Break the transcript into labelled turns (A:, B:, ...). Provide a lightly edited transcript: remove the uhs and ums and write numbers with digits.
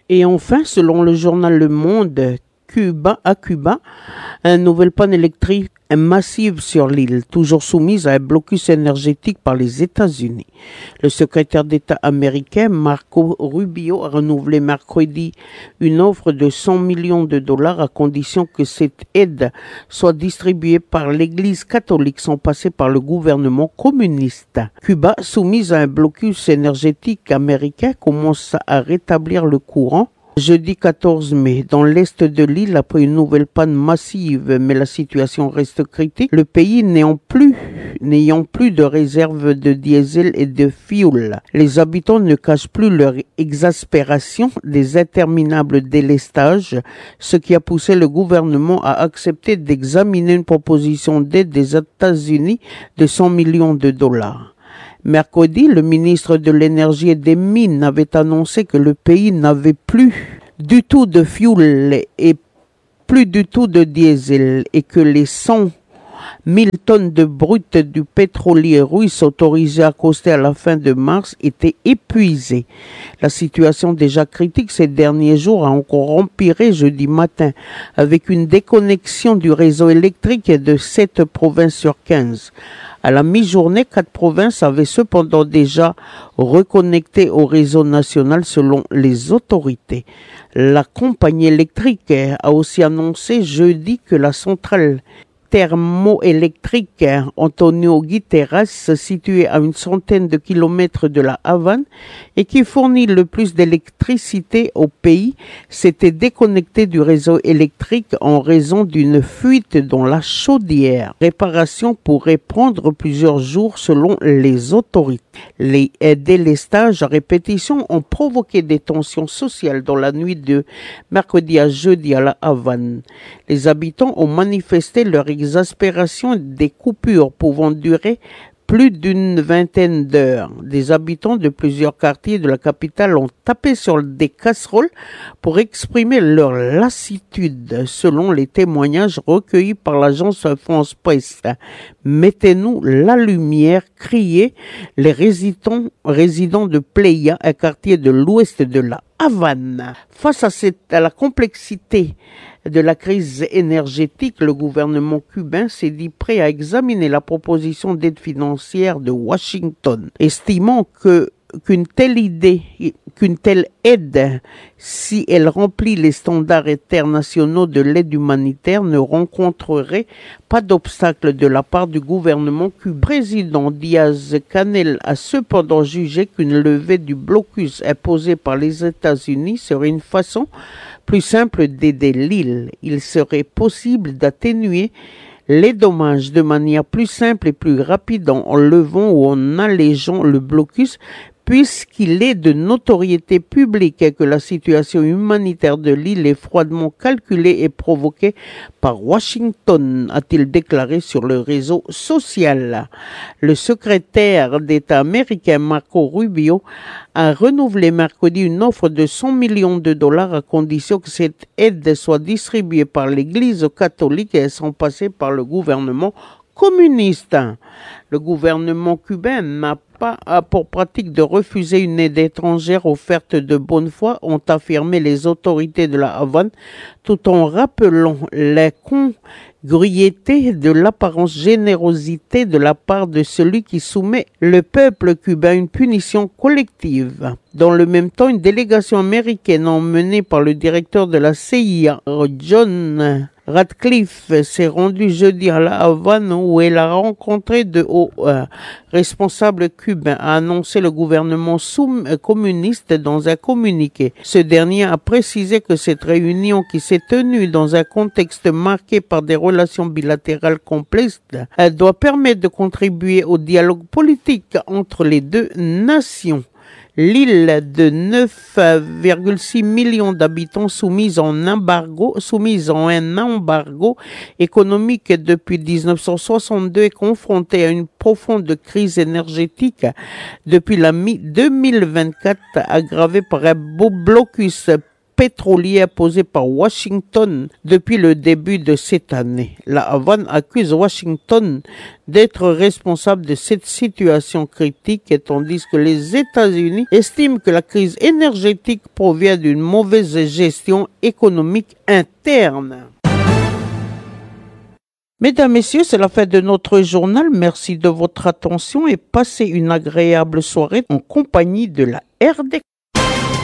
A: Et enfin, selon le journal Le Monde, à Cuba, une nouvelle panne électrique massive sur l'île, toujours soumise à un blocus énergétique par les États-Unis. Le secrétaire d'État américain Marco Rubio a renouvelé mercredi une offre de 100 millions de dollars à condition que cette aide soit distribuée par l'Église catholique sans passer par le gouvernement communiste. Cuba, soumise à un blocus énergétique américain, commence à rétablir le courant jeudi 14 mai, dans l'est de l'île, après une nouvelle panne massive, mais la situation reste critique. Le pays n'ayant plus de réserve de diesel et de fioul. Les habitants ne cachent plus leur exaspération des interminables délestages, ce qui a poussé le gouvernement à accepter d'examiner une proposition d'aide des États-Unis de 100 millions de dollars. Mercredi, le ministre de l'Énergie et des Mines avait annoncé que le pays n'avait plus du tout de fioul et plus du tout de diesel et que les 100 000 tonnes de brut du pétrolier russe autorisées à coster à la fin de mars étaient épuisées. La situation déjà critique ces derniers jours a encore empiré jeudi matin avec une déconnexion du réseau électrique de 7 provinces sur 15. À la mi-journée, 4 provinces avaient cependant déjà reconnecté au réseau national selon les autorités. La compagnie électrique a aussi annoncé jeudi que la centrale thermoélectrique Antonio Guterres, située à une centaine de kilomètres de la Havane et qui fournit le plus d'électricité au pays, s'était déconnectée du réseau électrique en raison d'une fuite dans la chaudière. Réparation pourrait prendre plusieurs jours selon les autorités. Les délestages à répétition ont provoqué des tensions sociales dans la nuit de mercredi à jeudi à la Havane. Les habitants ont manifesté leur exaspération des coupures pouvant durer plus d'une vingtaine d'heures. Des habitants de plusieurs quartiers de la capitale ont tapé sur des casseroles pour exprimer leur lassitude, selon les témoignages recueillis par l'agence France Presse. Mettez-nous la lumière, criaient les résidents de Playa, un quartier de l'ouest de la Havane. Face à la complexité de la crise énergétique, le gouvernement cubain s'est dit prêt à examiner la proposition d'aide financière de Washington, estimant qu'une telle aide, si elle remplit les standards internationaux de l'aide humanitaire, ne rencontrerait pas d'obstacle de la part du gouvernement cubain. Le président Díaz-Canel a cependant jugé qu'une levée du blocus imposé par les États-Unis serait une façon plus simple d'aider l'île. Il serait possible d'atténuer les dommages de manière plus simple et plus rapide en levant ou en allégeant le blocus, puisqu'il est de notoriété publique et que la situation humanitaire de l'île est froidement calculée et provoquée par Washington, a-t-il déclaré sur le réseau social. Le secrétaire d'État américain Marco Rubio a renouvelé mercredi une offre de 100 millions de dollars à condition que cette aide soit distribuée par l'Église catholique et sans passer par le gouvernement communiste. Le gouvernement cubain n'a pas pour pratique de refuser une aide étrangère offerte de bonne foi, ont affirmé les autorités de la Havane, tout en rappelant la congruité de l'apparente générosité de la part de celui qui soumet le peuple cubain à une punition collective. Dans le même temps, une délégation américaine emmenée par le directeur de la CIA, John Ratcliffe, s'est rendue jeudi à la Havane où elle a rencontré de hauts responsables cubains, a annoncé le gouvernement communiste dans un communiqué. Ce dernier a précisé que cette réunion qui s'est tenue dans un contexte marqué par des relations bilatérales complexes doit permettre de contribuer au dialogue politique entre les deux nations. L'île de 9,6 millions d'habitants soumise en un embargo économique depuis 1962 est confrontée à une profonde crise énergétique depuis la mi-2024 aggravée par un blocus pétrolière posée par Washington depuis le début de cette année. La Havane accuse Washington d'être responsable de cette situation critique, tandis que les États-Unis estiment que la crise énergétique provient d'une mauvaise gestion économique interne. Mesdames, Messieurs, c'est la fin de notre journal. Merci de votre attention et passez une agréable soirée en compagnie de la RDC.